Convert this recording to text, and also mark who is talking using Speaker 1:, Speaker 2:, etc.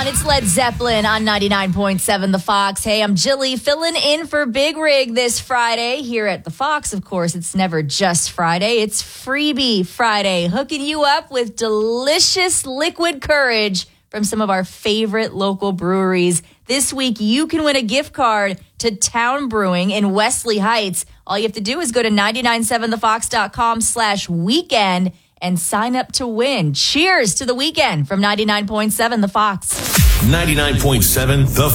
Speaker 1: It's Led Zeppelin on 99.7 The Fox. Hey, I'm Jilly, filling in for Big Rig this Friday. Here at The Fox, of course, it's never just Friday. It's Freebie Friday, hooking you up with delicious liquid courage from some of our favorite local breweries. This week, you can win a gift card to Town Brewing in Wesley Heights. All you have to do is go to 997thefox.com/weekend and sign up to win. Cheers to the weekend from 99.7 The Fox.
Speaker 2: 99.7 The